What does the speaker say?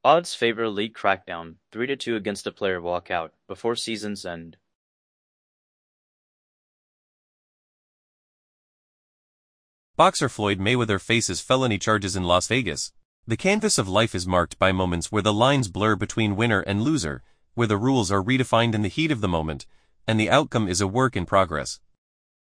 Odds favor League Crackdown, 3-2 against a player walkout, before season's end. Boxer Floyd Mayweather faces felony charges in Las Vegas. The canvas of life is marked by moments where the lines blur between winner and loser, where the rules are redefined in the heat of the moment, and the outcome is a work in progress.